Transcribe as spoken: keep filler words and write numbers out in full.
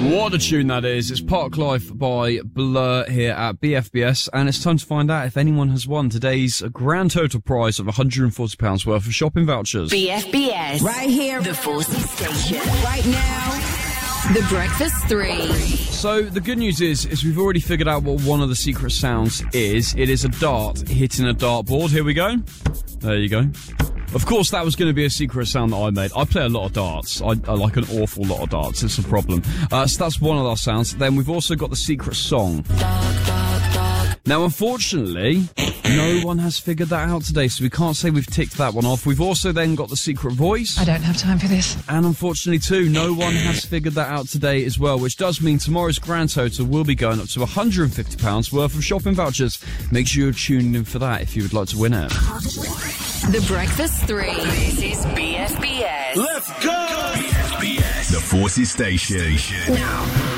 What a tune that is. It's Park Life by Blur here at B F B S, and it's time to find out if anyone has won today's grand total prize of one hundred forty pounds worth of shopping vouchers. B F B S. Right here. The Forces Station. Right now. The Breakfast Three. So the good news is, is we've already figured out what one of the secret sounds is. It is a dart hitting a dartboard. Here we go. There you go. Of course, that was going to be a secret sound that I made. I play a lot of darts. I, I like an awful lot of darts. It's a problem. Uh, so that's one of our sounds. Then we've also got the secret song. Now, unfortunately, no one has figured that out today, so we can't say we've ticked that one off. We've also then got the secret voice. I don't have time for this. And unfortunately, too, no one has figured that out today as well, which does mean tomorrow's grand total will be going up to one hundred fifty pounds worth of shopping vouchers. Make sure you're tuning in for that if you would like to win it. The Breakfast Three. This is B F B S. Let's go! B F B S. The Forces Station. Now.